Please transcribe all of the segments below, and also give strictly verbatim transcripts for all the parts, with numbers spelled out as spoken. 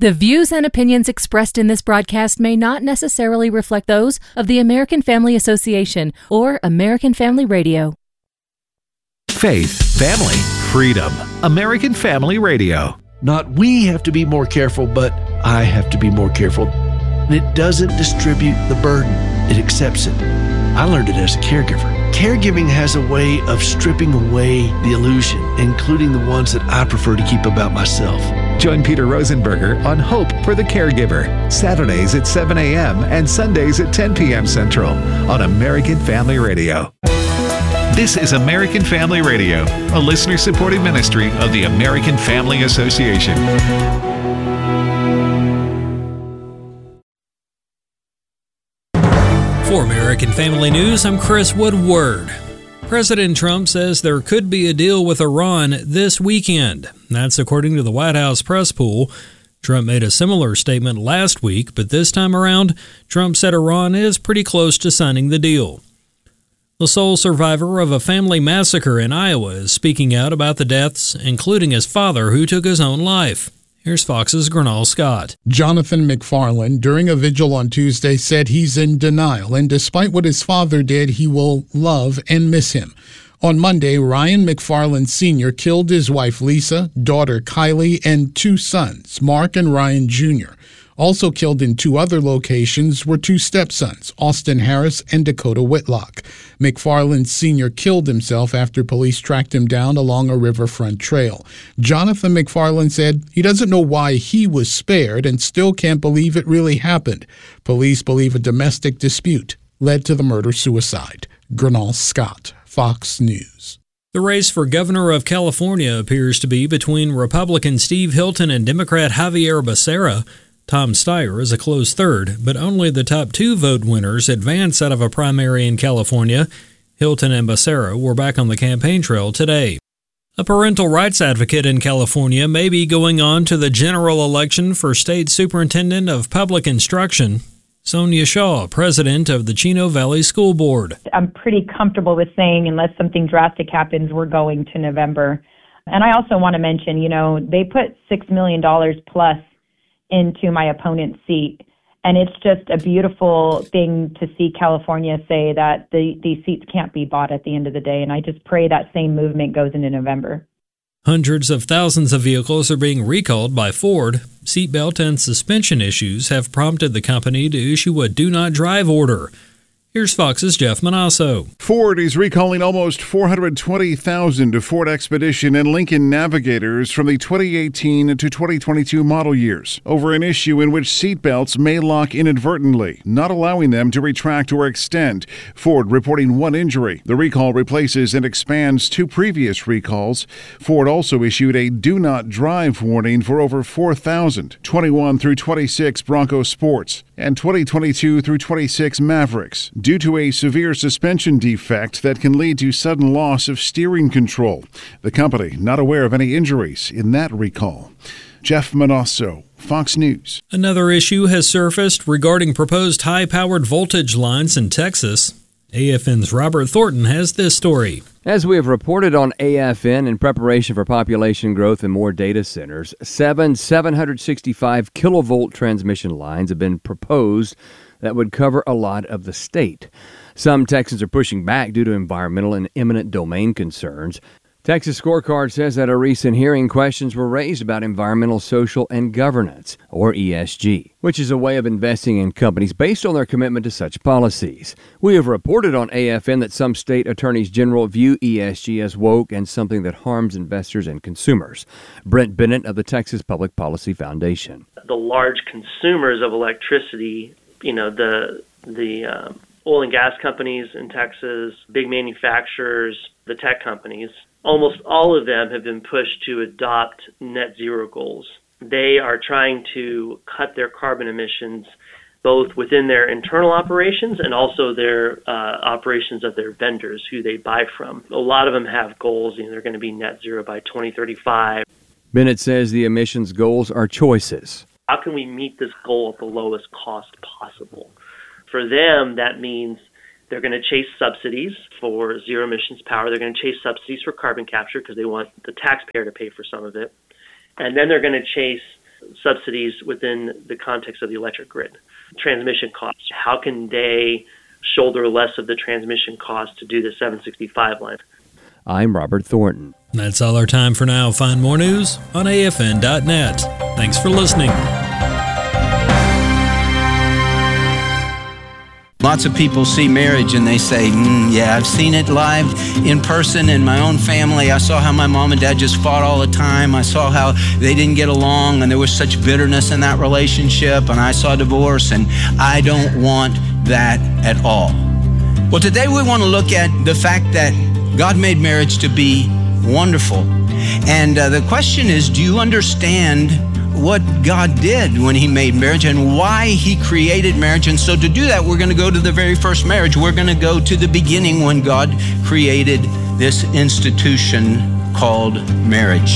The views and opinions expressed in this broadcast may not necessarily reflect those of the American Family Association or American Family Radio. Faith, family, freedom. American Family Radio. Not we have to be more careful, but I have to be more careful. And it doesn't distribute the burden. It accepts it. I learned it as a caregiver. Caregiving has a way of stripping away the illusion, including the ones that I prefer to keep about myself. Join Peter Rosenberger on Hope for the Caregiver, Saturdays at seven a.m. and Sundays at ten p.m. Central on American Family Radio. This is American Family Radio, a listener-supported ministry of the American Family Association. For American Family News, I'm Chris Woodward. President Trump says there could be a deal with Iran this weekend. That's according to the White House press pool. Trump made a similar statement last week, but this time around, Trump said Iran is pretty close to signing the deal. The sole survivor of a family massacre in Iowa is speaking out about the deaths, including his father, who took his own life. Here's Fox's Gernal Scott. Jonathan McFarland, during a vigil on Tuesday, said he's in denial, and despite what his father did, he will love and miss him. On Monday, Ryan McFarland Senior killed his wife Lisa, daughter Kylie, and two sons, Mark and Ryan Junior Also killed in two other locations were two stepsons, Austin Harris and Dakota Whitlock. McFarland Senior killed himself after police tracked him down along a riverfront trail. Jonathan McFarland said he doesn't know why he was spared and still can't believe it really happened. Police believe a domestic dispute led to the murder-suicide. Gernal Scott, Fox News. The race for governor of California appears to be between Republican Steve Hilton and Democrat Javier Becerra. Tom Steyer is a close third, but only the top two vote winners advance out of a primary in California. Hilton and Becerra were back on the campaign trail today. A parental rights advocate in California may be going on to the general election for state superintendent of public instruction. Sonia Shaw, president of the Chino Valley School Board. I'm pretty comfortable with saying unless something drastic happens, we're going to November. And I also want to mention, you know, they put six million dollars plus into my opponent's seat. And it's just a beautiful thing to see California say that the, these seats can't be bought at the end of the day. And I just pray that same movement goes into November. Hundreds of thousands of vehicles are being recalled by Ford. Seatbelt and suspension issues have prompted the company to issue a do not drive order. Here's Fox's Jeff Manasso. Ford is recalling almost four hundred twenty thousand Ford Expedition and Lincoln Navigators from the twenty eighteen to twenty twenty-two model years over an issue in which seatbelts may lock inadvertently, not allowing them to retract or extend. Ford reporting one injury. The recall replaces and expands two previous recalls. Ford also issued a do not drive warning for over four thousand twenty-one through twenty-six Bronco Sports and twenty twenty-two through twenty-six Mavericks, due to a severe suspension defect that can lead to sudden loss of steering control. The company not aware of any injuries in that recall. Jeff Manasso, Fox News. Another issue has surfaced regarding proposed high-powered voltage lines in Texas. A F N's Robert Thornton has this story. As we have reported on A F N, in preparation for population growth and more data centers, seven seven hundred sixty-five kilovolt transmission lines have been proposed that would cover a lot of the state. Some Texans are pushing back due to environmental and eminent domain concerns. Texas Scorecard says at a recent hearing, questions were raised about environmental, social, and governance, or E S G, which is a way of investing in companies based on their commitment to such policies. We have reported on A F N that some state attorneys general view E S G as woke and something that harms investors and consumers. Brent Bennett of the Texas Public Policy Foundation. The large consumers of electricity, you know, the the um, oil and gas companies in Texas, big manufacturers, the tech companies, almost all of them have been pushed to adopt net zero goals. They are trying to cut their carbon emissions both within their internal operations and also their uh, operations of their vendors who they buy from. A lot of them have goals, and they're going to be net zero by twenty thirty-five. Bennett says the emissions goals are choices. How can we meet this goal at the lowest cost possible? For them, that means they're going to chase subsidies for zero emissions power. They're going to chase subsidies for carbon capture because they want the taxpayer to pay for some of it. And then they're going to chase subsidies within the context of the electric grid. Transmission costs. How can they shoulder less of the transmission costs to do the seven sixty-five line? I'm Robert Thornton. That's all our time for now. Find more news on A F N dot net. Thanks for listening. Lots of people see marriage and they say, mm, yeah, I've seen it live in person in my own family. I saw how my mom and dad just fought all the time. I saw how they didn't get along and there was such bitterness in that relationship, and I saw divorce, and I don't want that at all. Well, today we want to look at the fact that God made marriage to be wonderful. And uh, the question is, do you understand what God did when he made marriage and why he created marriage? And so to do that, we're going to go to the very first marriage. We're going to go to the beginning when God created this institution called marriage.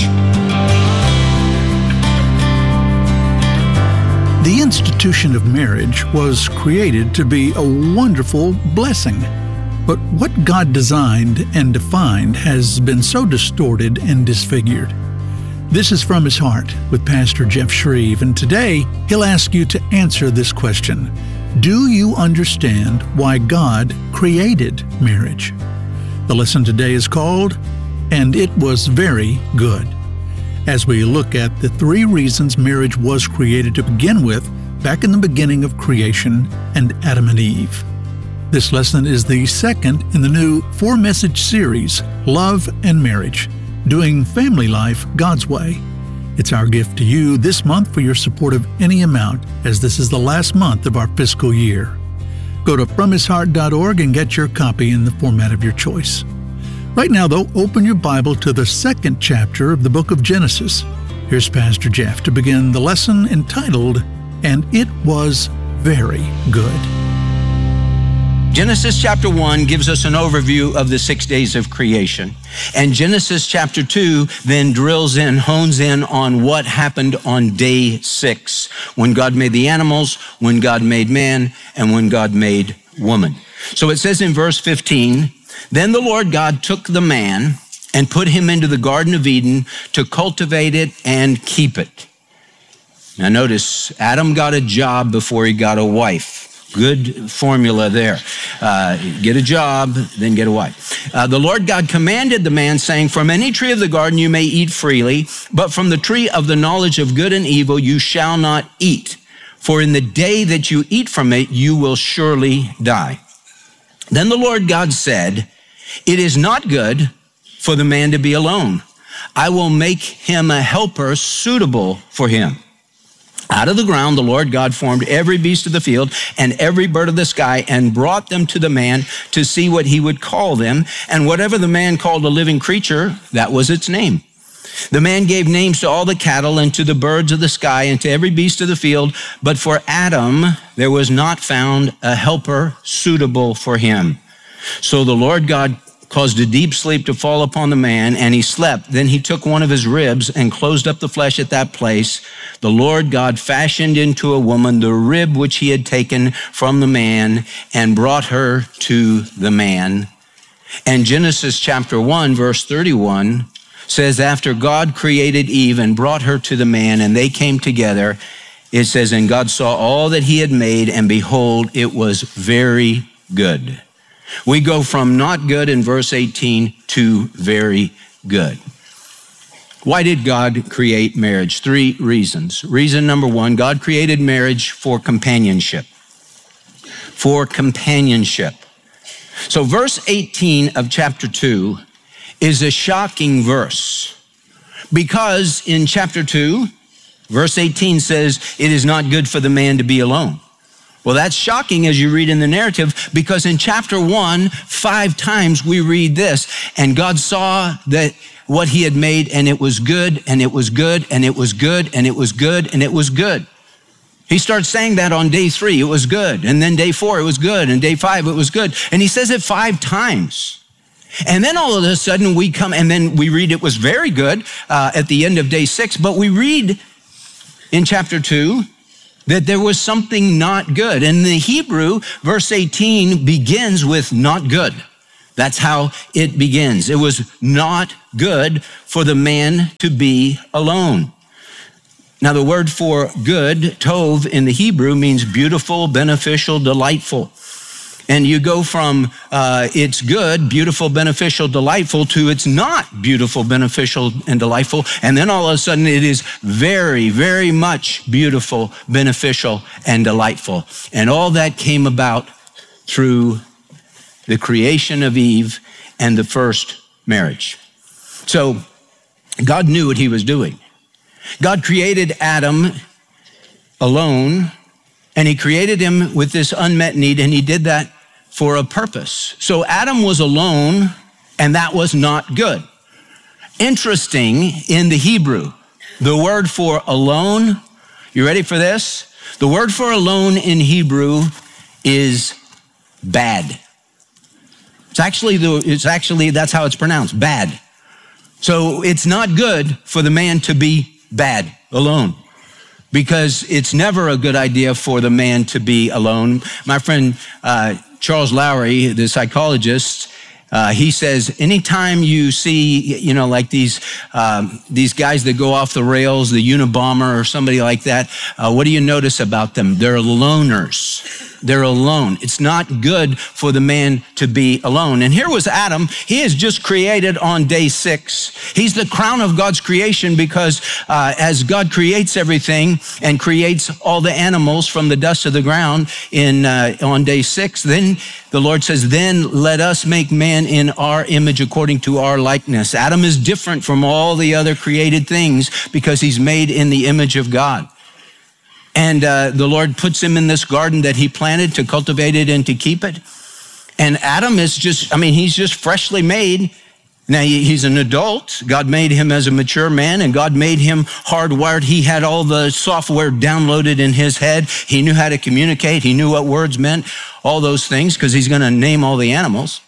The institution of marriage was created to be a wonderful blessing. But what God designed and defined has been so distorted and disfigured. This is From His Heart with Pastor Jeff Shreve, and today he'll ask you to answer this question. Do you understand why God created marriage? The lesson today is called, And It Was Very Good, as we look at the three reasons marriage was created to begin with back in the beginning of creation and Adam and Eve. This lesson is the second in the new four-message series, Love and Marriage, Doing Family Life God's Way. It's our gift to you this month for your support of any amount, as this is the last month of our fiscal year. Go to from his heart dot org and get your copy in the format of your choice. Right now, though, open your Bible to the second chapter of the book of Genesis. Here's Pastor Jeff to begin the lesson entitled, And It Was Very Good. Genesis chapter one gives us an overview of the six days of creation. And Genesis chapter two then drills in, hones in on what happened on day six, when God made the animals, when God made man, and when God made woman. So it says in verse fifteen, Then the Lord God took the man and put him into the Garden of Eden to cultivate it and keep it. Now notice, Adam got a job before he got a wife. Good formula there. Uh, get a job, then get a wife. Uh, the Lord God commanded the man, saying, From any tree of the garden you may eat freely, but from the tree of the knowledge of good and evil you shall not eat. For in the day that you eat from it, you will surely die. Then the Lord God said, It is not good for the man to be alone. I will make him a helper suitable for him. Out of the ground, the Lord God formed every beast of the field and every bird of the sky and brought them to the man to see what he would call them. And whatever the man called a living creature, that was its name. The man gave names to all the cattle and to the birds of the sky and to every beast of the field. But for Adam, there was not found a helper suitable for him. So the Lord God caused a deep sleep to fall upon the man, and he slept. Then he took one of his ribs and closed up the flesh at that place. The Lord God fashioned into a woman the rib which he had taken from the man and brought her to the man. And Genesis chapter one, verse thirty-one says, after God created Eve and brought her to the man, and they came together, it says, and God saw all that he had made, and behold, it was very good. We go from not good in verse eighteen to very good. Why did God create marriage? Three reasons. Reason number one, God created marriage for companionship. For companionship. So verse eighteen of chapter two is a shocking verse, because in chapter two, verse eighteen says, it is not good for the man to be alone. Well, that's shocking as you read in the narrative, because in chapter one, five times we read this, and God saw that what he had made, and it was good, and it was good, and it was good, and it was good, and it was good. He starts saying that on day three, it was good, and then day four, it was good, and day five, it was good. And he says it five times. And then all of a sudden we come, and then we read it was very good uh, at the end of day six, but we read in chapter two, that there was something not good. In the Hebrew, verse eighteen begins with not good. That's how it begins. It was not good for the man to be alone. Now, the word for good, tov, in the Hebrew means beautiful, beneficial, delightful. And you go from uh, it's good, beautiful, beneficial, delightful to it's not beautiful, beneficial, and delightful. And then all of a sudden it is very, very much beautiful, beneficial, and delightful. And all that came about through the creation of Eve and the first marriage. So God knew what he was doing. God created Adam alone, and he created him with this unmet need, and he did that for a purpose. So Adam was alone, and that was not good. Interesting, in the Hebrew, the word for alone, you ready for this? The word for alone in Hebrew is bad. It's actually, the, it's actually, that's how it's pronounced, bad. So it's not good for the man to be bad, alone, because it's never a good idea for the man to be alone. My friend uh, Charles Lowry, the psychologist, uh, he says, anytime you see, you know, like these um, these guys that go off the rails, the Unabomber or somebody like that, uh, what do you notice about them? They're loners. They're alone. It's not good for the man to be alone. And here was Adam. He is just created on day six. He's the crown of God's creation because uh, as God creates everything and creates all the animals from the dust of the ground in uh, on day six, then the Lord says, then let us make man in our image according to our likeness. Adam is different from all the other created things because he's made in the image of God. And uh, the Lord puts him in this garden that he planted to cultivate it and to keep it. And Adam is just, I mean, he's just freshly made. Now, he's an adult. God made him as a mature man, and God made him hardwired. He had all the software downloaded in his head. He knew how to communicate. He knew what words meant, all those things, because he's going to name all the animals.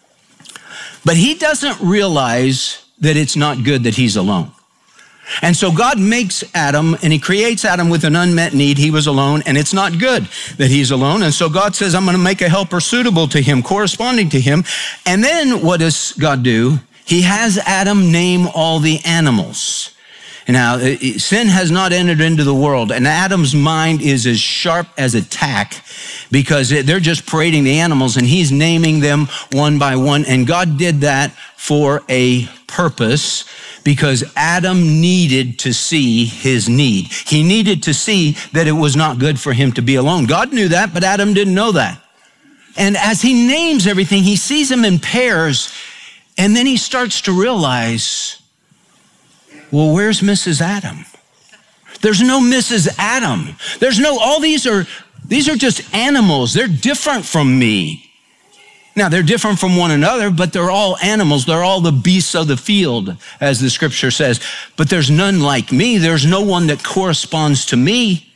But he doesn't realize that it's not good that he's alone. And so God makes Adam, and he creates Adam with an unmet need. He was alone, and it's not good that he's alone. And so God says, I'm going to make a helper suitable to him, corresponding to him. And then what does God do? He has Adam name all the animals. Now, sin has not entered into the world, and Adam's mind is as sharp as a tack because they're just parading the animals, and he's naming them one by one. And God did that for a purpose, because Adam needed to see his need. He needed to see that it was not good for him to be alone. God knew that, but Adam didn't know that. And as he names everything, he sees them in pairs, and then he starts to realize, well, where's Missus Adam? There's no Missus Adam. There's no, all these are, these are just animals. They're different from me. Now, they're different from one another, but they're all animals. They're all the beasts of the field, as the scripture says. But there's none like me. There's no one that corresponds to me.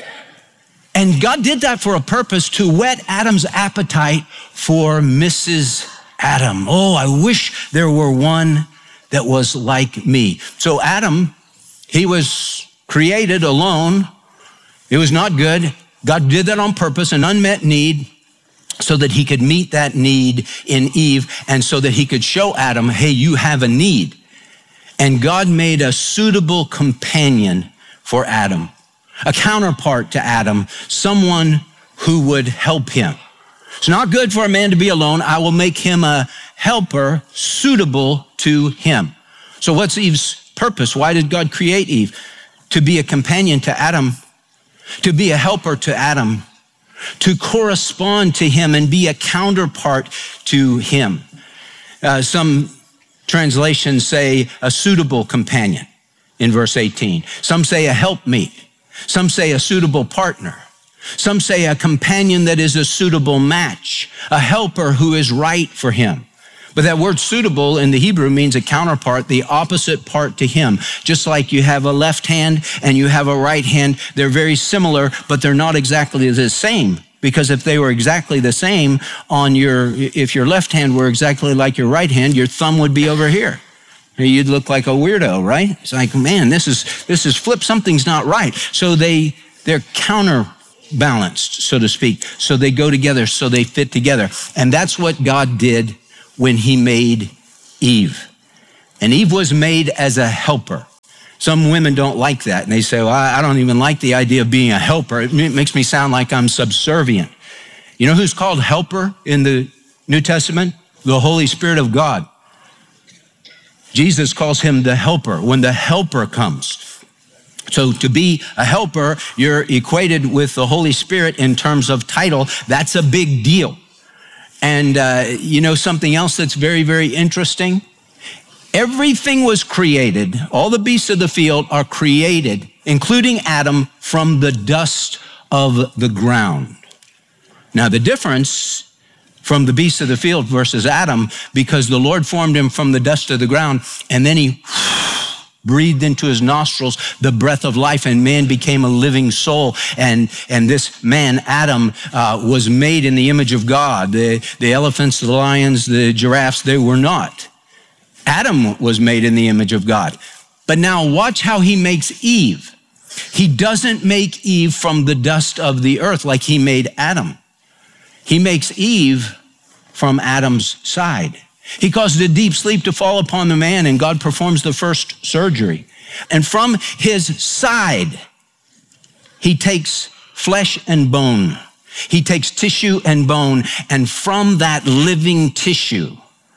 And God did that for a purpose, to whet Adam's appetite for Missus Adam. Oh, I wish there were one that was like me. So Adam, he was created alone. It was not good. God did that on purpose, an unmet need, so that he could meet that need in Eve, and so that he could show Adam, hey, you have a need. And God made a suitable companion for Adam, a counterpart to Adam, someone who would help him. It's not good for a man to be alone. I will make him a helper suitable to him. So what's Eve's purpose? Why did God create Eve? To be a companion to Adam, to be a helper to Adam, to correspond to him and be a counterpart to him. Uh, some translations say a suitable companion in verse eighteen. Some say a helpmeet. Some say a suitable partner. Some say a companion that is a suitable match, a helper who is right for him. But that word suitable in the Hebrew means a counterpart, the opposite part to him. Just like you have a left hand and you have a right hand, they're very similar, but they're not exactly the same. Because if they were exactly the same on your, if your left hand were exactly like your right hand, your thumb would be over here. You'd look like a weirdo, right? It's like, man, this is, this is flip, something's not right. So they, they're counterbalanced, so to speak. So they go together, so they fit together. And that's what God did when he made Eve. And Eve was made as a helper. Some women don't like that, and they say, well, I don't even like the idea of being a helper. It makes me sound like I'm subservient. You know who's called helper in the New Testament? The Holy Spirit of God. Jesus calls him the helper when the helper comes. So to be a helper, you're equated with the Holy Spirit in terms of title. That's a big deal. And uh, you know something else that's very, very interesting? Everything was created, all the beasts of the field are created, including Adam, from the dust of the ground. Now the difference from the beasts of the field versus Adam, because the Lord formed him from the dust of the ground, and then he breathed into his nostrils the breath of life, and man became a living soul. And, and this man, Adam, uh, was made in the image of God. The, the elephants, the lions, the giraffes, they were not. Adam was made in the image of God. But now watch how he makes Eve. He doesn't make Eve from the dust of the earth like he made Adam. He makes Eve from Adam's side. He caused a deep sleep to fall upon the man, and God performs the first surgery. And from his side, he takes flesh and bone. He takes tissue and bone, and from that living tissue,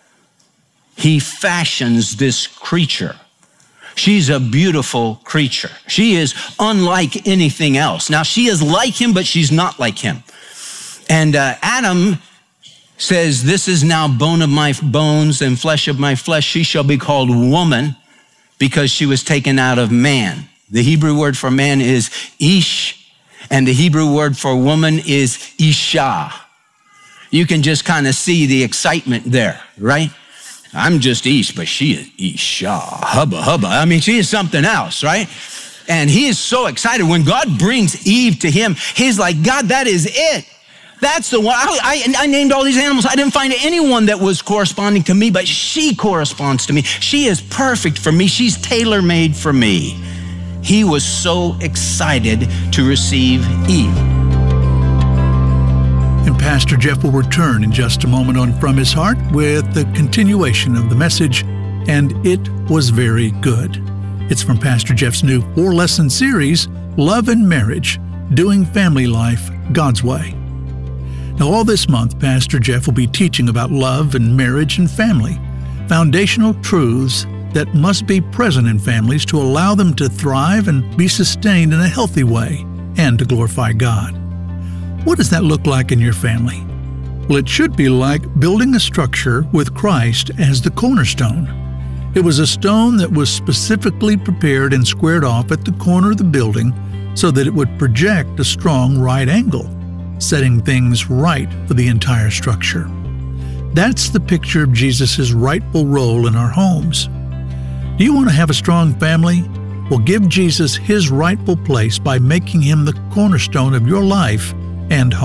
he fashions this creature. She's a beautiful creature. She is unlike anything else. Now, she is like him, but she's not like him. And uh, Adam says, this is now bone of my bones and flesh of my flesh. She shall be called woman because she was taken out of man. The Hebrew word for man is ish, and the Hebrew word for woman is isha. You can just kind of see the excitement there, right? I'm just Ish, but she is Isha, hubba, hubba. I mean, she is something else, right? And he is so excited. When God brings Eve to him, he's like, God, that is it. That's the one. I, I, I named all these animals. I didn't find anyone that was corresponding to me, but she corresponds to me. She is perfect for me. She's tailor-made for me. He was so excited to receive Eve. And Pastor Jeff will return in just a moment on From His Heart with the continuation of the message, and it was very good. It's from Pastor Jeff's new four-lesson series, Love and Marriage, Doing Family Life God's Way. Now, all this month, Pastor Jeff will be teaching about love and marriage and family, foundational truths that must be present in families to allow them to thrive and be sustained in a healthy way and to glorify God. What does that look like in your family? Well, it should be like building a structure with Christ as the cornerstone. It was a stone that was specifically prepared and squared off at the corner of the building so that it would project a strong right angle, setting things right for the entire structure. That's the picture of Jesus' rightful role in our homes. Do you want to have a strong family? Well, give Jesus his rightful place by making him the cornerstone of your life and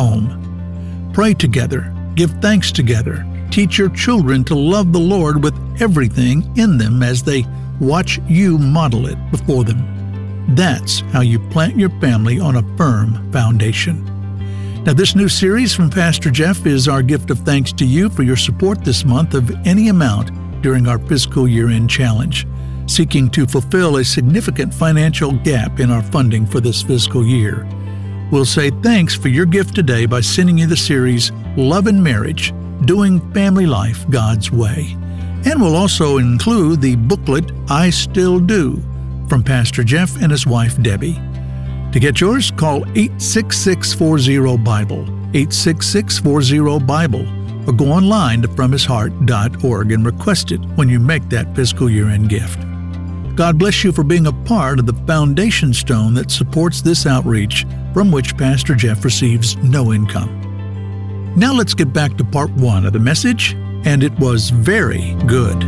home. Pray together, give thanks together, teach your children to love the Lord with everything in them as they watch you model it before them. That's how you plant your family on a firm foundation. Now, this new series from Pastor Jeff is our gift of thanks to you for your support this month of any amount during our fiscal year-end challenge, seeking to fulfill a significant financial gap in our funding for this fiscal year. We'll say thanks for your gift today by sending you the series Love and Marriage, Doing Family Life God's Way. And we'll also include the booklet I Still Do from Pastor Jeff and his wife Debbie. To get yours, call eight six six, four zero, Bible, eight six six, four zero, Bible, or go online to from his heart dot org and request it when you make that fiscal year-end gift. God bless you for being a part of the foundation stone that supports this outreach from which Pastor Jeff receives no income. Now let's get back to part one of the message, and it was very good.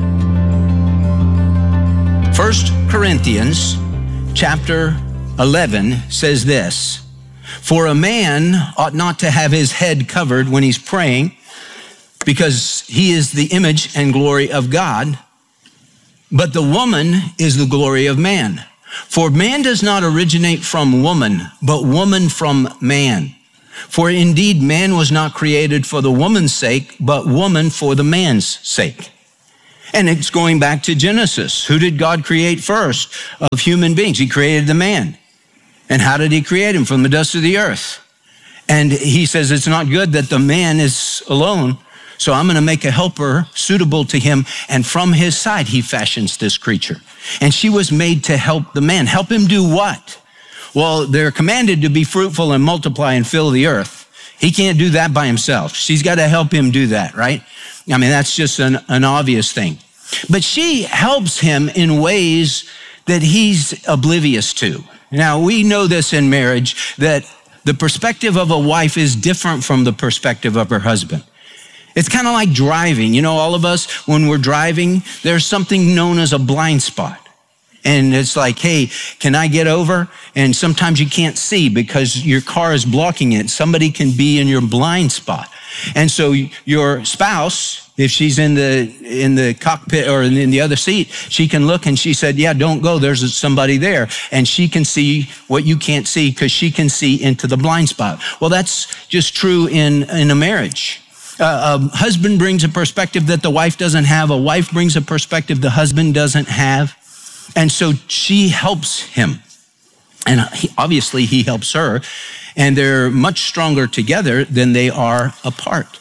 First Corinthians chapter eleven says this, "For a man ought not to have his head covered when he's praying, because he is the image and glory of God, but the woman is the glory of man. For man does not originate from woman, but woman from man. For indeed man was not created for the woman's sake, but woman for the man's sake. And it's going back to Genesis. Who did God create first of human beings? He created the man. And how did he create him? From the dust of the earth. And he says it's not good that the man is alone, so I'm going to make a helper suitable to him. And from his side, he fashions this creature. And she was made to help the man. Help him do what? Well, they're commanded to be fruitful and multiply and fill the earth. He can't do that by himself. She's got to help him do that, right? I mean, that's just an, an obvious thing. But she helps him in ways that he's oblivious to. Now, we know this in marriage, that the perspective of a wife is different from the perspective of her husband. It's kind of like driving. You know, all of us, when we're driving, there's something known as a blind spot. And it's like, hey, can I get over? And sometimes you can't see because your car is blocking it. Somebody can be in your blind spot. And so your spouse, if she's in the in the cockpit or in the other seat, she can look and she said, yeah, don't go. There's somebody there. And she can see what you can't see because she can see into the blind spot. Well, that's just true in, in a marriage. Uh, a husband brings a perspective that the wife doesn't have. A wife brings a perspective the husband doesn't have. And so she helps him. And he, obviously he helps her. And they're much stronger together than they are apart.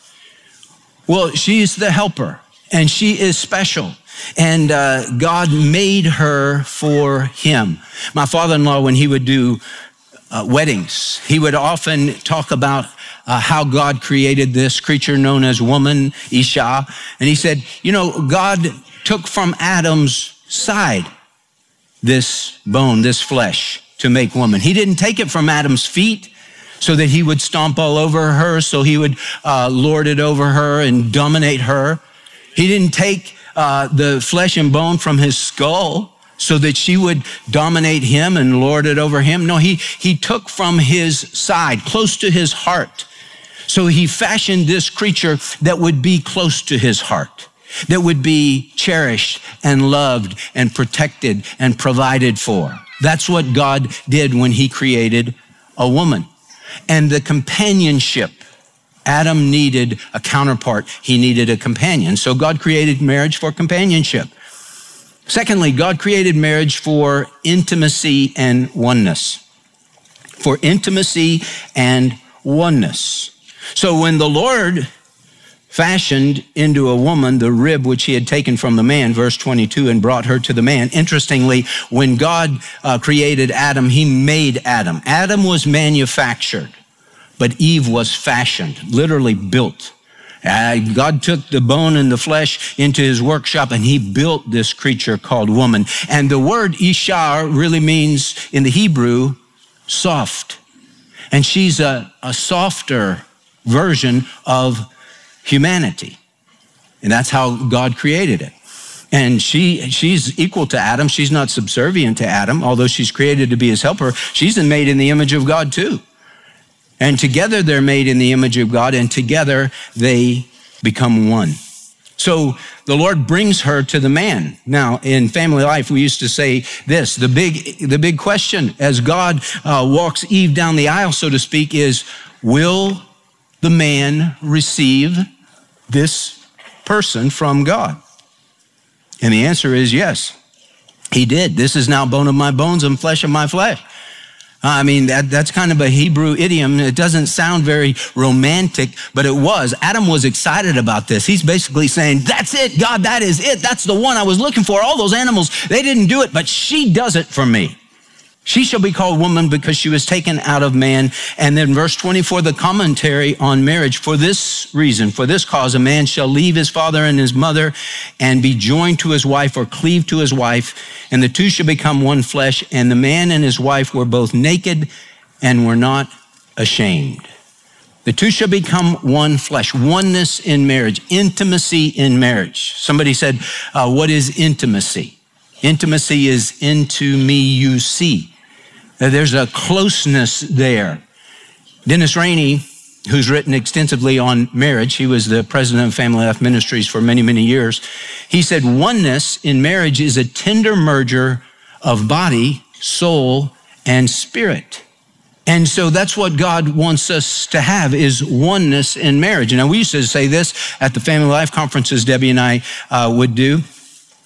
Well, she's the helper, and she is special. And uh, God made her for him. My father-in-law, when he would do uh, weddings, he would often talk about uh, how God created this creature known as woman, Isha. And he said, you know, God took from Adam's side this bone, this flesh, to make woman. He didn't take it from Adam's feet so that he would stomp all over her, so he would uh, lord it over her and dominate her. He didn't take uh, the flesh and bone from his skull so that she would dominate him and lord it over him. No, he, he took from his side, close to his heart. So he fashioned this creature that would be close to his heart, that would be cherished and loved and protected and provided for. That's what God did when he created a woman. And the companionship, Adam needed a counterpart. He needed a companion. So God created marriage for companionship. Secondly, God created marriage for intimacy and oneness. For intimacy and oneness. So when the Lord fashioned into a woman the rib which he had taken from the man, verse twenty-two, and brought her to the man. Interestingly, when God uh, created Adam, he made Adam. Adam was manufactured, but Eve was fashioned, literally built. Uh, God took the bone and the flesh into his workshop, and he built this creature called woman. And the word Isha really means, in the Hebrew, soft. And she's a, a softer version of humanity. And that's how God created it. And she she's equal to Adam. She's not subservient to Adam, although she's created to be his helper. She's made in the image of God too. And together they're made in the image of God, and together they become one. So the Lord brings her to the man. Now, in family life, we used to say this, the big, the big question as God uh, walks Eve down the aisle, so to speak, is, will the man receive this person from God? And the answer is yes, he did. This is now bone of my bones and flesh of my flesh. I mean, that, that's kind of a Hebrew idiom. It doesn't sound very romantic, but it was. Adam was excited about this. He's basically saying, that's it, God, that is it. That's the one I was looking for. All those animals, they didn't do it, but she does it for me. She shall be called woman because she was taken out of man. And then verse twenty-four, the commentary on marriage. For this reason, for this cause, a man shall leave his father and his mother and be joined to his wife, or cleave to his wife, and the two shall become one flesh. And the man and his wife were both naked and were not ashamed. The two shall become one flesh. Oneness in marriage, intimacy in marriage. Somebody said, uh, what is intimacy? Intimacy is into me you see. There's a closeness there. Dennis Rainey, who's written extensively on marriage, he was the president of Family Life Ministries for many, many years. He said, oneness in marriage is a tender merger of body, soul, and spirit. And so that's what God wants us to have, is oneness in marriage. Now, we used to say this at the Family Life conferences Debbie and I uh, would do.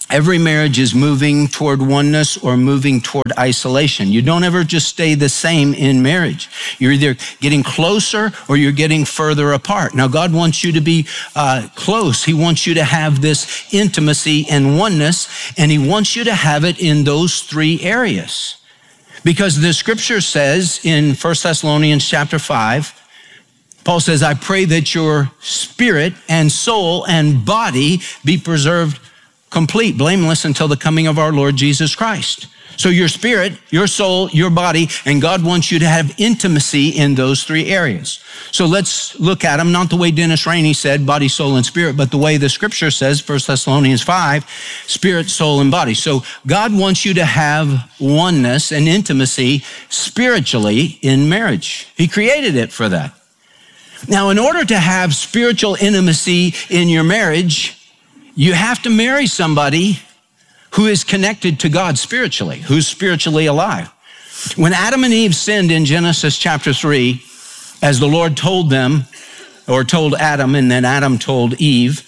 Every marriage is moving toward oneness or moving toward isolation. You don't ever just stay the same in marriage. You're either getting closer or you're getting further apart. Now, God wants you to be uh, close. He wants you to have this intimacy and oneness, and he wants you to have it in those three areas. Because the scripture says in First Thessalonians chapter five, Paul says, I pray that your spirit and soul and body be preserved complete, blameless until the coming of our Lord Jesus Christ. So your spirit, your soul, your body, and God wants you to have intimacy in those three areas. So let's look at them, not the way Dennis Rainey said, body, soul, and spirit, but the way the scripture says, First Thessalonians five, spirit, soul, and body. So God wants you to have oneness and intimacy spiritually in marriage. He created it for that. Now, in order to have spiritual intimacy in your marriage, you have to marry somebody who is connected to God spiritually, who's spiritually alive. When Adam and Eve sinned in Genesis chapter three, as the Lord told them, or told Adam, and then Adam told Eve,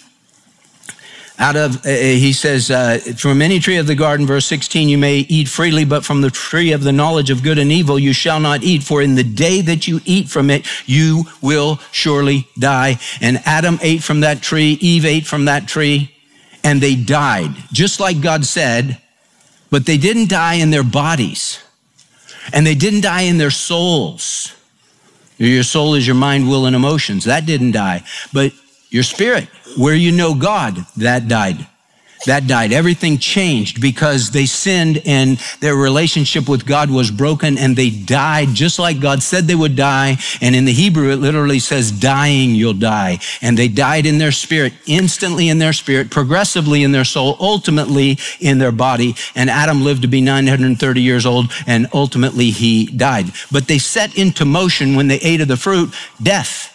out of, uh, he says, uh, from any tree of the garden, verse sixteen, you may eat freely, but from the tree of the knowledge of good and evil you shall not eat, for in the day that you eat from it, you will surely die. And Adam ate from that tree, Eve ate from that tree, and they died, just like God said, but they didn't die in their bodies, and they didn't die in their souls. Your soul is your mind, will, and emotions. That didn't die, but your spirit, where you know God, that died. That died. Everything changed because they sinned and their relationship with God was broken, and they died just like God said they would die. And in the Hebrew, it literally says, dying, you'll die. And they died in their spirit, instantly in their spirit, progressively in their soul, ultimately in their body. And Adam lived to be nine hundred thirty years old, and ultimately he died. But they set into motion, when they ate of the fruit, death.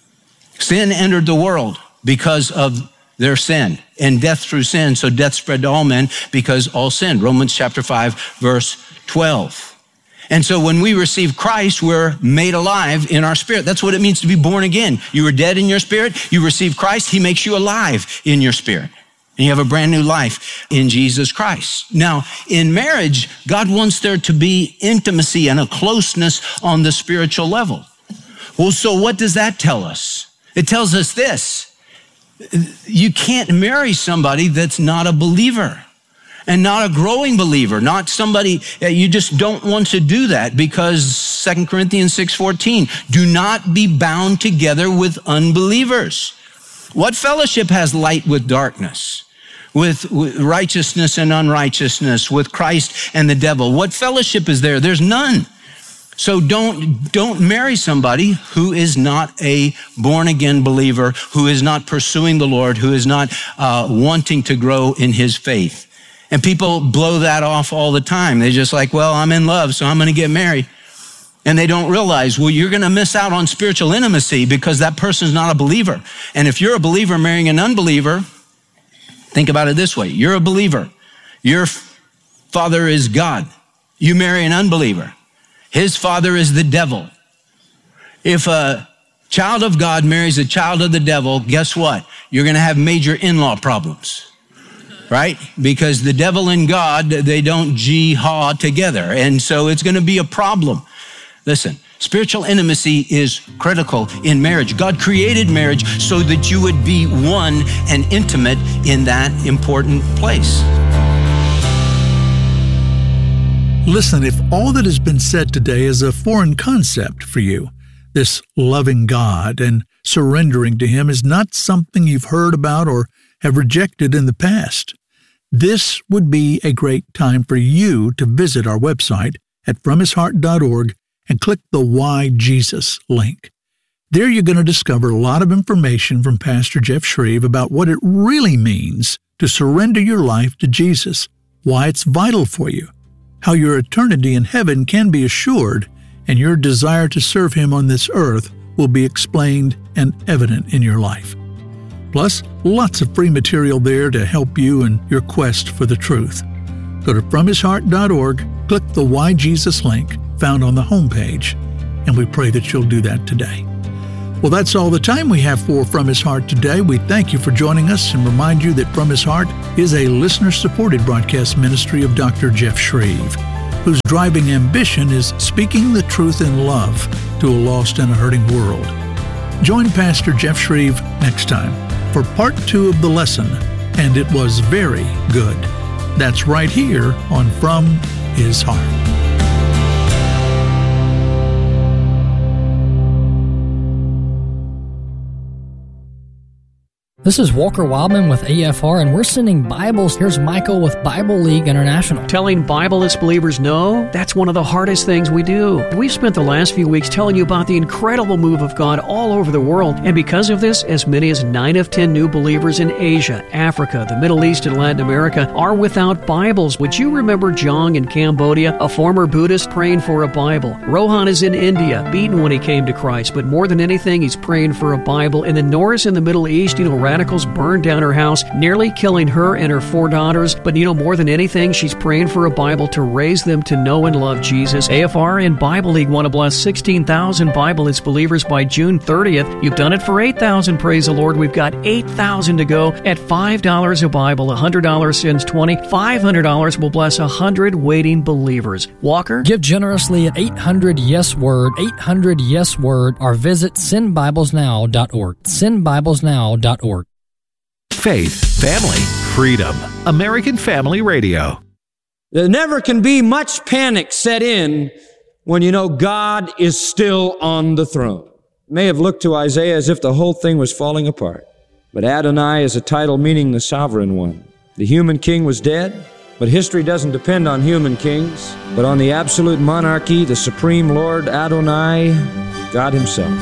Sin entered the world because of their sin, and death through sin. So death spread to all men because all sinned. Romans chapter five, verse twelve. And so when we receive Christ, we're made alive in our spirit. That's what it means to be born again. You were dead in your spirit. You receive Christ. He makes you alive in your spirit. And you have a brand new life in Jesus Christ. Now, in marriage, God wants there to be intimacy and a closeness on the spiritual level. Well, so what does that tell us? It tells us this. You can't marry somebody that's not a believer and not a growing believer, not somebody, you just don't want to do that, because Second Corinthians six fourteen, do not be bound together with unbelievers. What fellowship has light with darkness, with, with righteousness and unrighteousness, with Christ and the devil? What fellowship is there? There's none. So don't, don't marry somebody who is not a born-again believer, who is not pursuing the Lord, who is not uh, wanting to grow in his faith. And people blow that off all the time. They're just like, well, I'm in love, so I'm going to get married. And they don't realize, well, you're going to miss out on spiritual intimacy because that person's not a believer. And if you're a believer marrying an unbeliever, think about it this way. You're a believer. Your father is God. You marry an unbeliever. His father is the devil. If a child of God marries a child of the devil, guess what? You're going to have major in-law problems, right? Because the devil and God, they don't jihad together. And so it's going to be a problem. Listen, spiritual intimacy is critical in marriage. God created marriage so that you would be one and intimate in that important place. Listen, if all that has been said today is a foreign concept for you, this loving God and surrendering to Him is not something you've heard about or have rejected in the past, this would be a great time for you to visit our website at from his heart dot org and click the Why Jesus link. There you're going to discover a lot of information from Pastor Jeff Shreve about what it really means to surrender your life to Jesus, why it's vital for you, how your eternity in heaven can be assured, and your desire to serve Him on this earth will be explained and evident in your life. Plus, lots of free material there to help you in your quest for the truth. Go to from his heart dot org, click the Why Jesus link found on the homepage, and we pray that you'll do that today. Well, that's all the time we have for From His Heart today. We thank you for joining us and remind you that From His Heart is a listener-supported broadcast ministry of Doctor Jeff Shreve, whose driving ambition is speaking the truth in love to a lost and a hurting world. Join Pastor Jeff Shreve next time for part two of the lesson, And It Was Very Good. That's right here on From His Heart. This is Walker Wildman with A F R, and we're sending Bibles. Here's Michael with Bible League International. Telling Bibleless believers no, that's one of the hardest things we do. We've spent the last few weeks telling you about the incredible move of God all over the world, and because of this, as many as nine of ten new believers in Asia, Africa, the Middle East, and Latin America are without Bibles. Would you remember Jong in Cambodia, a former Buddhist praying for a Bible? Rohan is in India, beaten when he came to Christ, but more than anything, he's praying for a Bible. And then Norris in the Middle East, you know, radicals burned down her house, nearly killing her and her four daughters. But you know, more than anything, she's praying for a Bible to raise them to know and love Jesus. A F R and Bible League want to bless sixteen thousand Bibleless believers by June thirtieth. You've done it for eight thousand, praise the Lord. We've got eight thousand to go at five dollars a Bible. one hundred dollars sends twenty. five hundred dollars will bless one hundred waiting believers. Walker? Give generously at eight hundred yes word, eight hundred yes word, or visit send bibles now dot org. send bibles now dot org. Faith, family, freedom. American Family Radio. There never can be much panic set in when you know God is still on the throne. It may have looked to Isaiah as if the whole thing was falling apart, but Adonai is a title meaning the sovereign one. The human king was dead, but history doesn't depend on human kings, but on the absolute monarchy, the supreme Lord Adonai, God himself.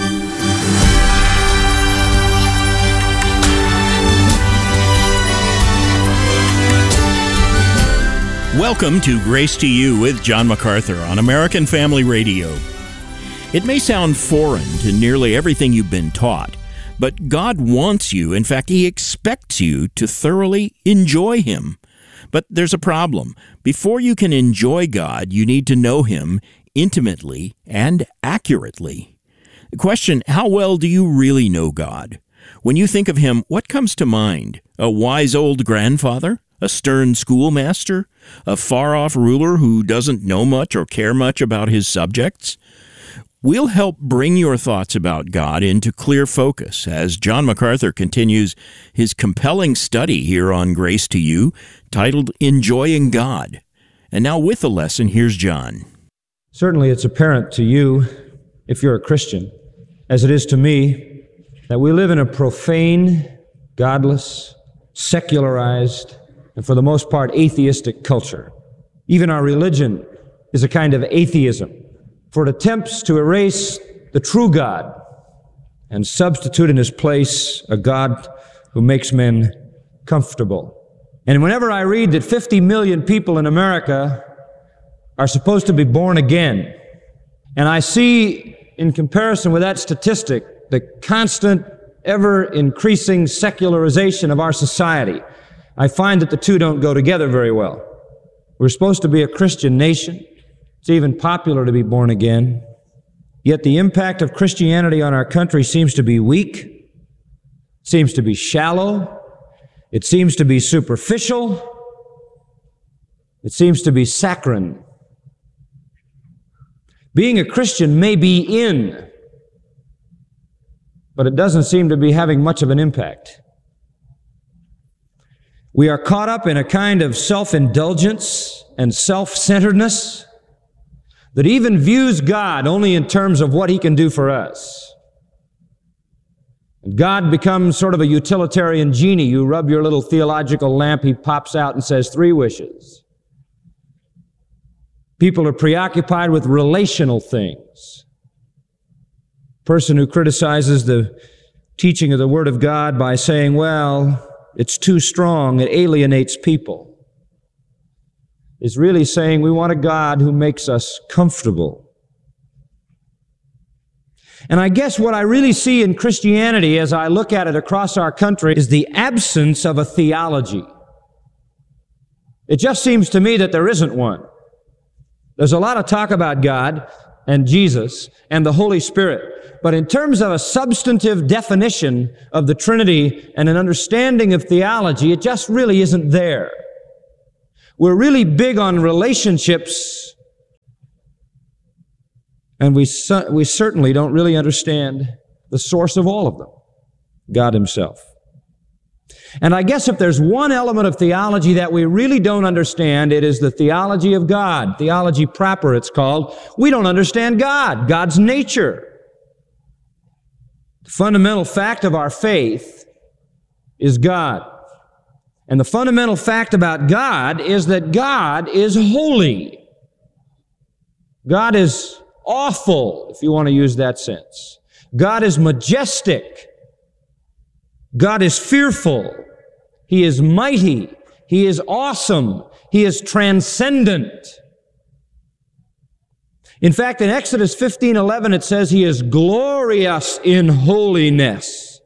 Welcome to Grace to You with John MacArthur on American Family Radio. It may sound foreign to nearly everything you've been taught, but God wants you, in fact, He expects you to thoroughly enjoy Him. But there's a problem. Before you can enjoy God, you need to know Him intimately and accurately. The question, how well do you really know God? When you think of Him, what comes to mind? A wise old grandfather? A stern schoolmaster? A far-off ruler who doesn't know much or care much about his subjects? We'll help bring your thoughts about God into clear focus as John MacArthur continues his compelling study here on Grace to You, titled Enjoying God. And now with the lesson, here's John. Certainly it's apparent to you, if you're a Christian, as it is to me, that we live in a profane, godless, secularized, and for the most part, atheistic culture. Even our religion is a kind of atheism, for it attempts to erase the true God and substitute in His place a God who makes men comfortable. And whenever I read that fifty million people in America are supposed to be born again, and I see, in comparison with that statistic, the constant, ever-increasing secularization of our society, I find that the two don't go together very well. We're supposed to be a Christian nation. It's even popular to be born again. Yet the impact of Christianity on our country seems to be weak, seems to be shallow, it seems to be superficial, it seems to be saccharine. Being a Christian may be in, but it doesn't seem to be having much of an impact. We are caught up in a kind of self-indulgence and self-centeredness that even views God only in terms of what He can do for us. And God becomes sort of a utilitarian genie. You rub your little theological lamp, He pops out and says three wishes. People are preoccupied with relational things. A person who criticizes the teaching of the Word of God by saying, well, it's too strong, it alienates people, is really saying we want a God who makes us comfortable. And I guess what I really see in Christianity as I look at it across our country is the absence of a theology. It just seems to me that there isn't one. There's a lot of talk about God, and Jesus and the Holy Spirit. But in terms of a substantive definition of the Trinity and an understanding of theology, it just really isn't there. We're really big on relationships, and we, su- we certainly don't really understand the source of all of them, God Himself. And I guess if there's one element of theology that we really don't understand, it is the theology of God. Theology proper, it's called. We don't understand God, God's nature. The fundamental fact of our faith is God. And the fundamental fact about God is that God is holy. God is awful, if you want to use that sense. God is majestic. God is fearful. He is mighty. He is awesome. He is transcendent. In fact, in Exodus fifteen eleven, it says He is glorious in holiness.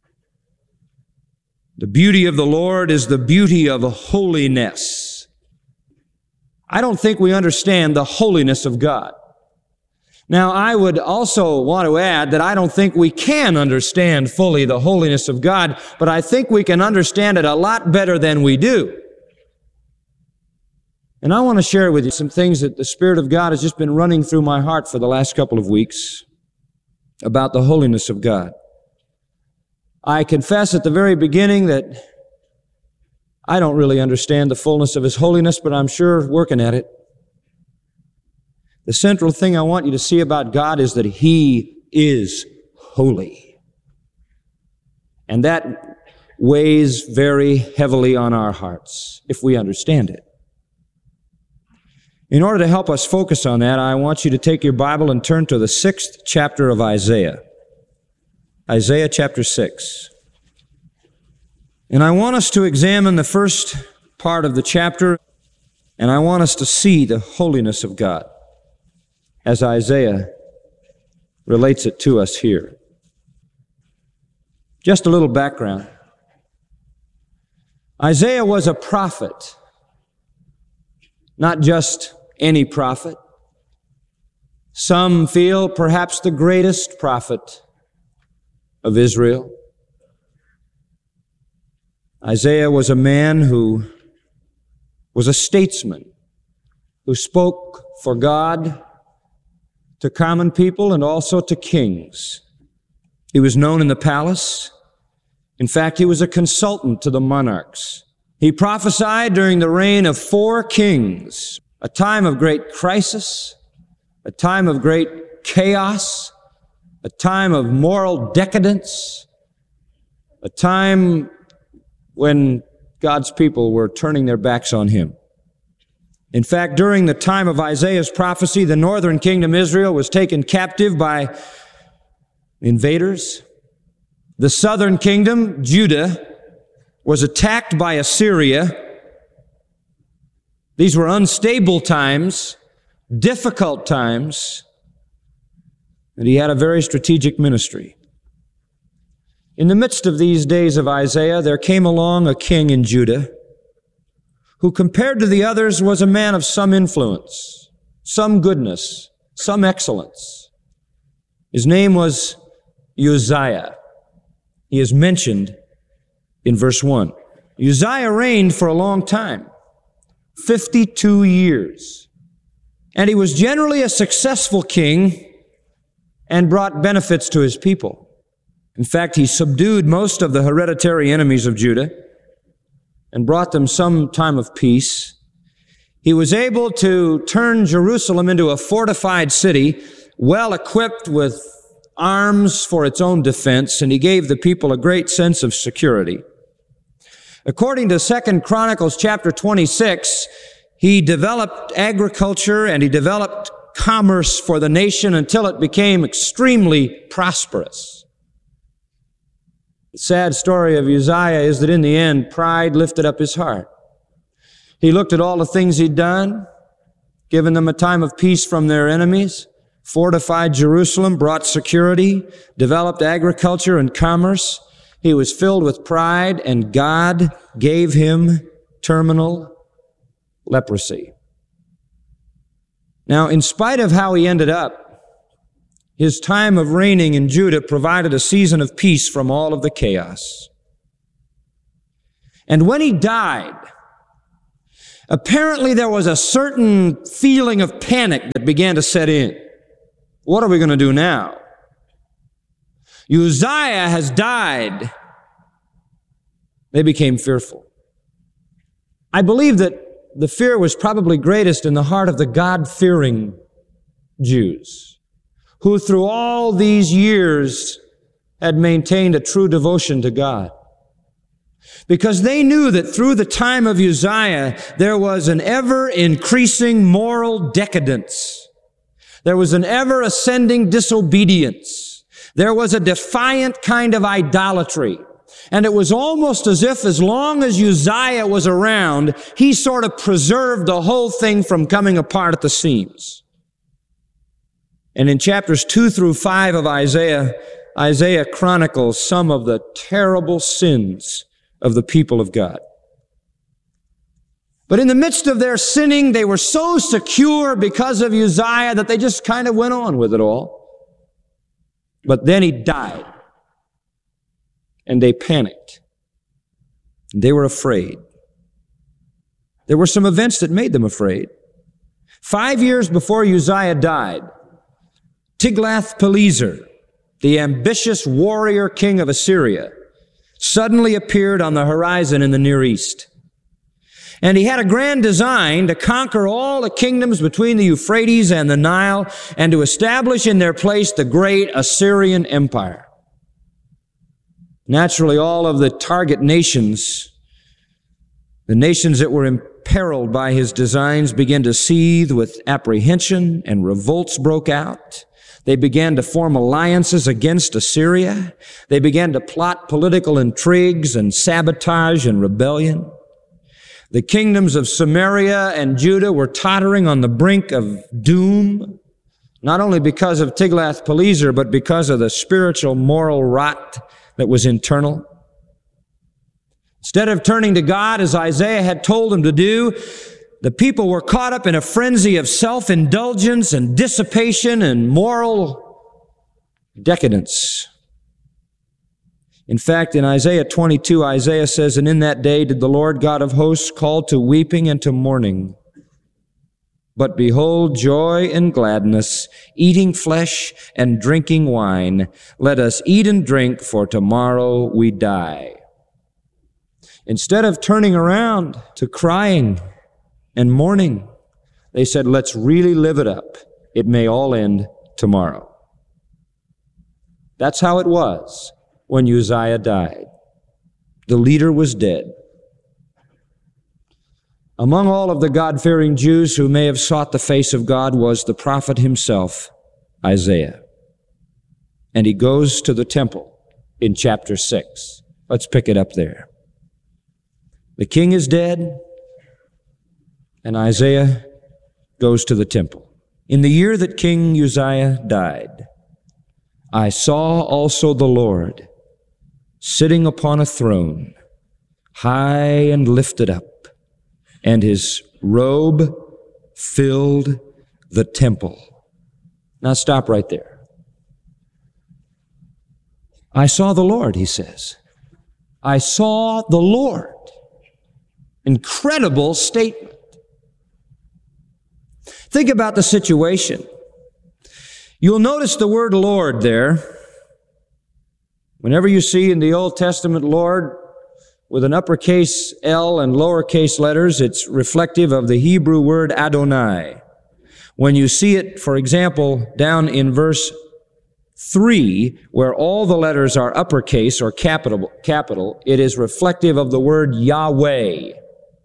The beauty of the Lord is the beauty of holiness. I don't think we understand the holiness of God. Now, I would also want to add that I don't think we can understand fully the holiness of God, but I think we can understand it a lot better than we do. And I want to share with you some things that the Spirit of God has just been running through my heart for the last couple of weeks about the holiness of God. I confess at the very beginning that I don't really understand the fullness of His holiness, but I'm sure working at it. The central thing I want you to see about God is that He is holy. And that weighs very heavily on our hearts, if we understand it. In order to help us focus on that, I want you to take your Bible and turn to the sixth chapter of Isaiah. Isaiah chapter six. And I want us to examine the first part of the chapter, and I want us to see the holiness of God, as Isaiah relates it to us here. Just a little background. Isaiah was a prophet, not just any prophet. Some feel perhaps the greatest prophet of Israel. Isaiah was a man who was a statesman, who spoke for God to common people and also to kings. He was known in the palace. In fact, he was a consultant to the monarchs. He prophesied during the reign of four kings, a time of great crisis, a time of great chaos, a time of moral decadence, a time when God's people were turning their backs on Him. In fact, during the time of Isaiah's prophecy, the northern kingdom, Israel, was taken captive by invaders. The southern kingdom, Judah, was attacked by Assyria. These were unstable times, difficult times, and he had a very strategic ministry. In the midst of these days of Isaiah, there came along a king in Judah who, compared to the others, was a man of some influence, some goodness, some excellence. His name was Uzziah. He is mentioned in verse one. Uzziah reigned for a long time, fifty-two years. And he was generally a successful king and brought benefits to his people. In fact, he subdued most of the hereditary enemies of Judah and brought them some time of peace. He was able to turn Jerusalem into a fortified city, well equipped with arms for its own defense, and he gave the people a great sense of security. According to Second Chronicles chapter twenty-six, he developed agriculture and he developed commerce for the nation until it became extremely prosperous. The sad story of Uzziah is that in the end, pride lifted up his heart. He looked at all the things he'd done, given them a time of peace from their enemies, fortified Jerusalem, brought security, developed agriculture and commerce. He was filled with pride, and God gave him terminal leprosy. Now, in spite of how he ended up, His time of reigning in Judah provided a season of peace from all of the chaos. And when he died, apparently there was a certain feeling of panic that began to set in. What are we going to do now? Uzziah has died. They became fearful. I believe that the fear was probably greatest in the heart of the God-fearing Jews, who through all these years had maintained a true devotion to God. Because they knew that through the time of Uzziah, there was an ever-increasing moral decadence. There was an ever-ascending disobedience. There was a defiant kind of idolatry. And it was almost as if as long as Uzziah was around, he sort of preserved the whole thing from coming apart at the seams. And in chapters two through five of Isaiah, Isaiah chronicles some of the terrible sins of the people of God. But in the midst of their sinning, they were so secure because of Uzziah that they just kind of went on with it all. But then he died. And they panicked. They were afraid. There were some events that made them afraid. Five years before Uzziah died, Tiglath-Pileser, the ambitious warrior king of Assyria, suddenly appeared on the horizon in the Near East. And he had a grand design to conquer all the kingdoms between the Euphrates and the Nile and to establish in their place the great Assyrian Empire. Naturally, all of the target nations, the nations that were imperiled by his designs, began to seethe with apprehension, and revolts broke out. They began to form alliances against Assyria. They began to plot political intrigues and sabotage and rebellion. The kingdoms of Samaria and Judah were tottering on the brink of doom, not only because of Tiglath-Pileser, but because of the spiritual moral rot that was internal. Instead of turning to God as Isaiah had told them to do, the people were caught up in a frenzy of self-indulgence and dissipation and moral decadence. In fact, in Isaiah twenty-two, Isaiah says, "And in that day did the Lord God of hosts call to weeping and to mourning. But behold, joy and gladness, eating flesh and drinking wine. Let us eat and drink, for tomorrow we die." Instead of turning around to crying and mourning, they said, let's really live it up. It may all end tomorrow. That's how it was when Uzziah died. The leader was dead. Among all of the God-fearing Jews who may have sought the face of God was the prophet himself, Isaiah. And he goes to the temple in chapter six. Let's pick it up there. The king is dead, and Isaiah goes to the temple. In the year that King Uzziah died, I saw also the Lord sitting upon a throne, high and lifted up, and his robe filled the temple. Now stop right there. I saw the Lord, he says. I saw the Lord. Incredible statement. Think about the situation. You'll notice the word Lord there. Whenever you see in the Old Testament Lord with an uppercase L and lowercase letters, it's reflective of the Hebrew word Adonai. When you see it, for example, down in verse three, where all the letters are uppercase or capital, capital, it is reflective of the word Yahweh.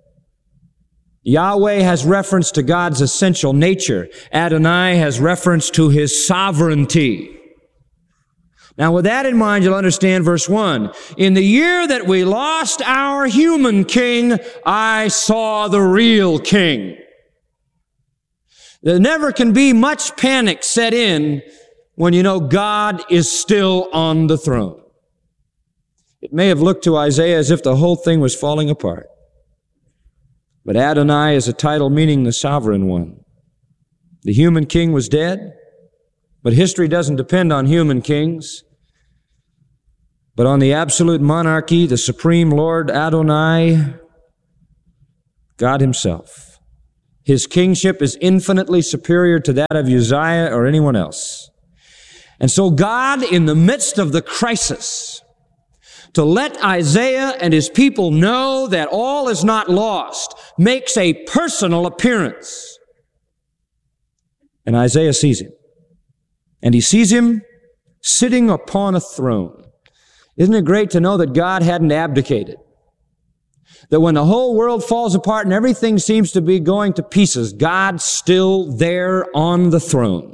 Yahweh has reference to God's essential nature. Adonai has reference to his sovereignty. Now, with that in mind, you'll understand verse one. In the year that we lost our human king, I saw the real king. There never can be much panic set in when you know God is still on the throne. It may have looked to Isaiah as if the whole thing was falling apart. But Adonai is a title meaning the sovereign one. The human king was dead. But history doesn't depend on human kings, but on the absolute monarchy, the supreme Lord Adonai, God himself. His kingship is infinitely superior to that of Uzziah or anyone else. And so God, in the midst of the crisis, to let Isaiah and his people know that all is not lost, makes a personal appearance. And Isaiah sees him. And he sees him sitting upon a throne. Isn't it great to know that God hadn't abdicated? That when the whole world falls apart and everything seems to be going to pieces, God's still there on the throne.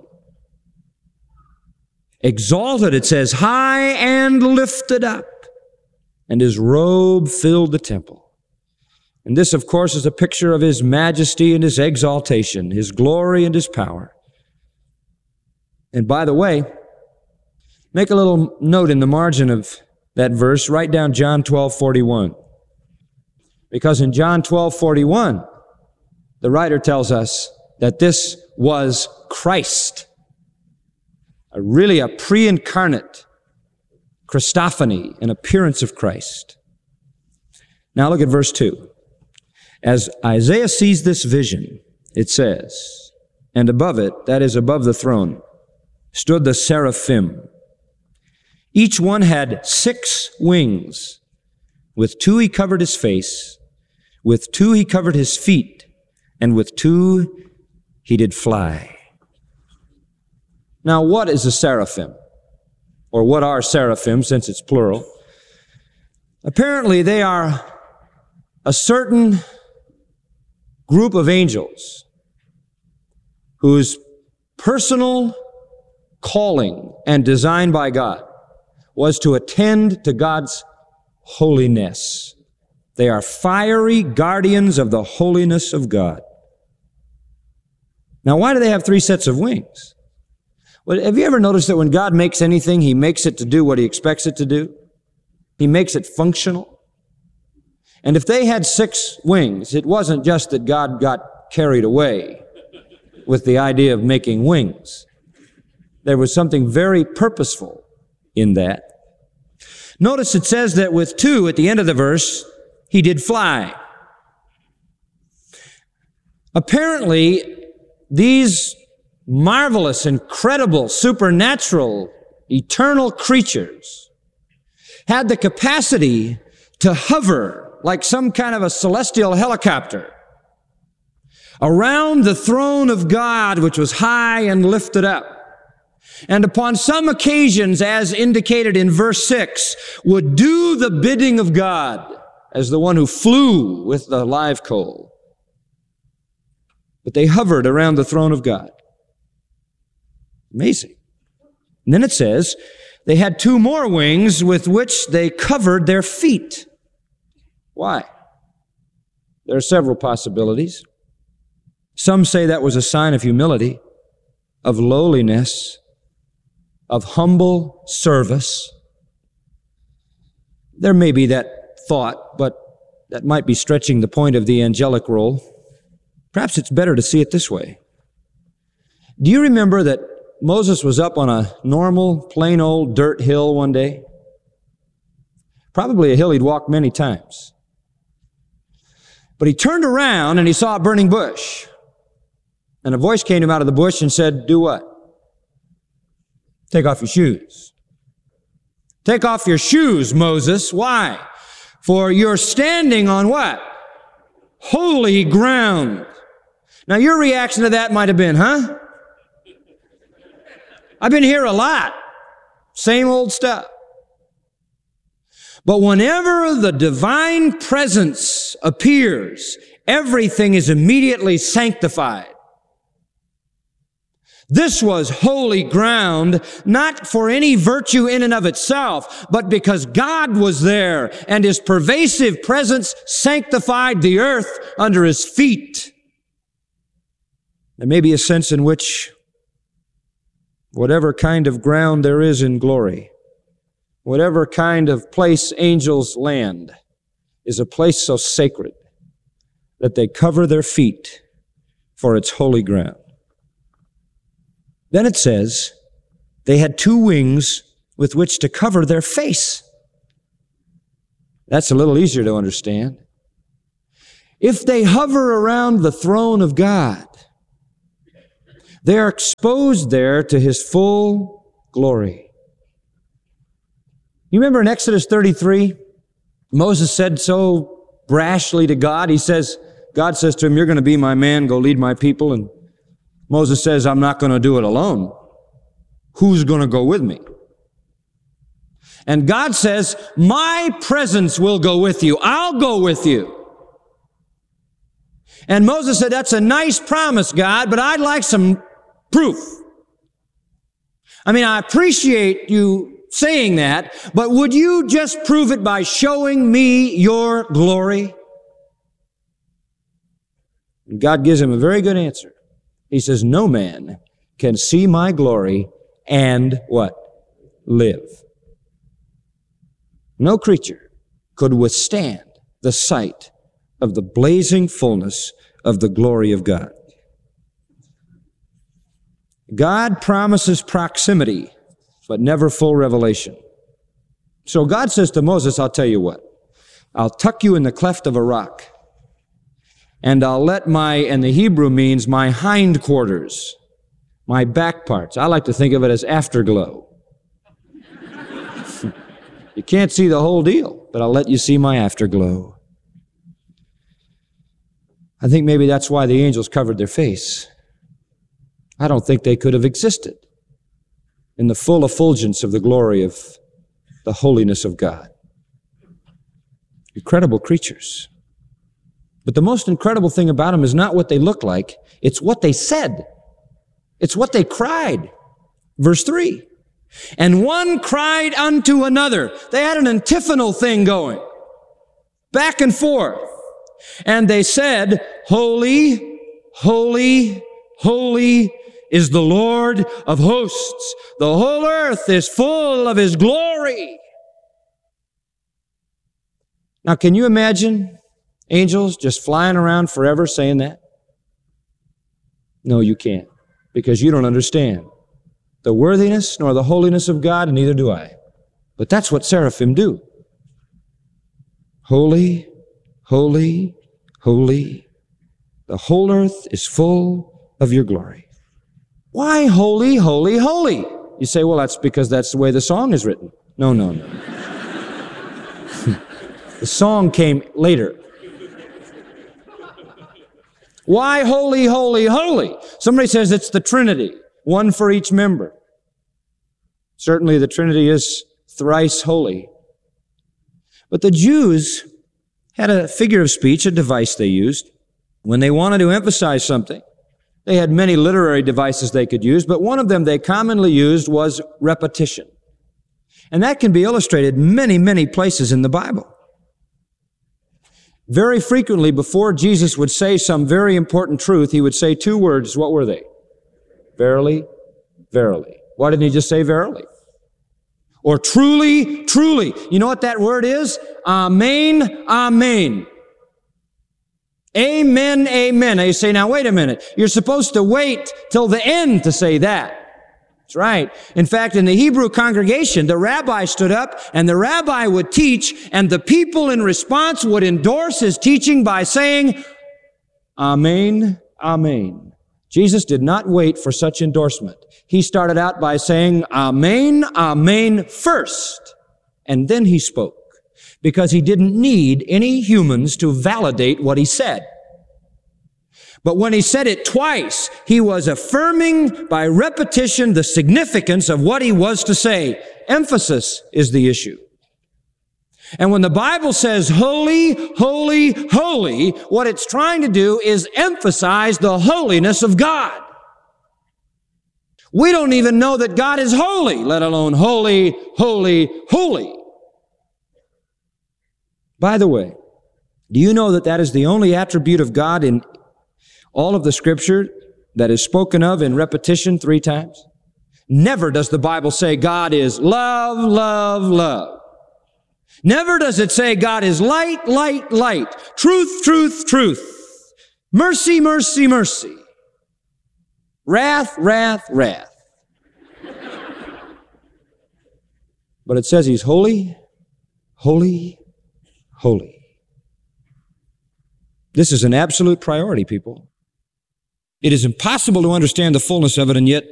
Exalted, it says, high and lifted up, and his robe filled the temple. And this, of course, is a picture of his majesty and his exaltation, his glory and his power. And by the way, make a little note in the margin of that verse, write down John twelve forty-one. Because in John twelve forty-one, the writer tells us that this was Christ. A really a pre-incarnate Christophany, an appearance of Christ. Now look at verse two. As Isaiah sees this vision, it says, and above it, that is above the throne, stood the seraphim. Each one had six wings. With two he covered his face, with two he covered his feet, and with two he did fly. Now, what is a seraphim? Or what are seraphim, since it's plural? Apparently, they are a certain group of angels whose personal calling and design by God was to attend to God's holiness. They are fiery guardians of the holiness of God. Now, why do they have three sets of wings? Well, have you ever noticed that when God makes anything, he makes it to do what he expects it to do? He makes it functional. And if they had six wings, it wasn't just that God got carried away with the idea of making wings. There was something very purposeful in that. Notice it says that with two at the end of the verse, he did fly. Apparently, these marvelous, incredible, supernatural, eternal creatures had the capacity to hover like some kind of a celestial helicopter around the throne of God, which was high and lifted up. And upon some occasions, as indicated in verse six, would do the bidding of God as the one who flew with the live coal. But they hovered around the throne of God. Amazing. And then it says, they had two more wings with which they covered their feet. Why? There are several possibilities. Some say that was a sign of humility, of lowliness, of humble service. There may be that thought, but that might be stretching the point of the angelic role. Perhaps it's better to see it this way. Do you remember that Moses was up on a normal, plain old dirt hill one day? Probably a hill he'd walked many times. But he turned around and he saw a burning bush. And a voice came to him out of the bush and said, do what? Take off your shoes. Take off your shoes, Moses. Why? For you're standing on what? Holy ground. Now your reaction to that might have been, huh? I've been here a lot. Same old stuff. But whenever the divine presence appears, everything is immediately sanctified. This was holy ground, not for any virtue in and of itself, but because God was there and his pervasive presence sanctified the earth under his feet. There may be a sense in which whatever kind of ground there is in glory, whatever kind of place angels land, is a place so sacred that they cover their feet for its holy ground. Then it says, They had two wings with which to cover their face. That's a little easier to understand. If they hover around the throne of God, they are exposed there to His full glory. You remember in Exodus thirty-three, Moses said so brashly to God. He says, God says to him, you're going to be my man, go lead my people. And Moses says, I'm not going to do it alone. Who's going to go with me? And God says, my presence will go with you. I'll go with you. And Moses said, that's a nice promise, God, but I'd like some proof. I mean, I appreciate you saying that, but would you just prove it by showing me your glory? And God gives him a very good answer. He says, no man can see my glory and what? Live. No creature could withstand the sight of the blazing fullness of the glory of God. God promises proximity, but never full revelation. So God says to Moses, I'll tell you what, I'll tuck you in the cleft of a rock, and I'll let my, and the Hebrew means my hindquarters, my back parts. I like to think of it as afterglow. You can't see the whole deal, but I'll let you see my afterglow. I think maybe that's why the angels covered their face. I don't think they could have existed in the full effulgence of the glory of the holiness of God. Incredible creatures. But the most incredible thing about them is not what they look like, it's what they said. It's what they cried. Verse three. And one cried unto another. They had an antiphonal thing going, back and forth. And they said, Holy, holy, holy is the Lord of hosts. The whole earth is full of His glory. Now, can you imagine angels just flying around forever saying that? No, you can't, because you don't understand the worthiness nor the holiness of God, and neither do I. But that's what seraphim do. Holy, holy, holy. The whole earth is full of your glory. Why holy, holy, holy? You say, well, that's because that's the way the song is written. No, no, no. The song came later. Why holy, holy, holy? Somebody says it's the Trinity, one for each member. Certainly the Trinity is thrice holy. But the Jews had a figure of speech, a device they used. When they wanted to emphasize something, they had many literary devices they could use, but one of them they commonly used was repetition. And that can be illustrated many, many places in the Bible. Very frequently, before Jesus would say some very important truth, He would say two words. What were they? Verily, verily. Why didn't He just say verily? Or truly, truly. You know what that word is? Amen, amen. Amen, amen. Now you say, now wait a minute. You're supposed to wait till the end to say that. That's right. In fact, in the Hebrew congregation, the rabbi stood up and the rabbi would teach, and the people in response would endorse his teaching by saying, Amen, amen. Jesus did not wait for such endorsement. He started out by saying, Amen, amen first, and then He spoke, because He didn't need any humans to validate what He said. But when He said it twice, He was affirming by repetition the significance of what He was to say. Emphasis is the issue. And when the Bible says holy, holy, holy, what it's trying to do is emphasize the holiness of God. We don't even know that God is holy, let alone holy, holy, holy. By the way, do you know that that is the only attribute of God in all of the Scripture that is spoken of in repetition three times? Never does the Bible say God is love, love, love. Never does it say God is light, light, light. Truth, truth, truth. Mercy, mercy, mercy. Wrath, wrath, wrath. But it says he's holy, holy, holy. This is an absolute priority, people. It is impossible to understand the fullness of it, and yet